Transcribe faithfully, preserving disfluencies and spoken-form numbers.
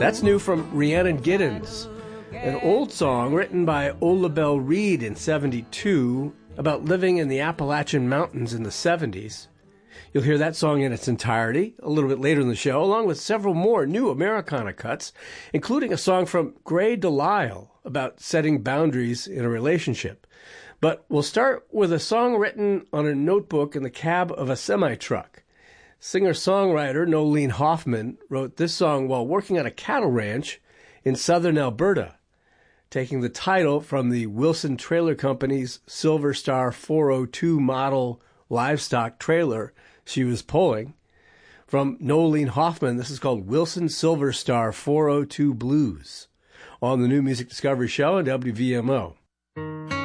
That's new from Rhiannon Giddens, an old song written by Ola Belle Reed in seventy-two about living in the Appalachian Mountains in the seventies. You'll hear that song in its entirety a little bit later in the show, along with several more new Americana cuts, including a song from Gray Delisle about setting boundaries in a relationship. But we'll start with a song written on a notebook in the cab of a semi-truck. Singer-songwriter Nolene Hoffman wrote this song while working on a cattle ranch in southern Alberta, taking the title from the Wilson Trailer Company's Silver Star four oh two model livestock trailer she was pulling. From Nolene Hoffman, this is called Wilson Silver Star four oh two Blues on the New Music Discovery Show on W V M O.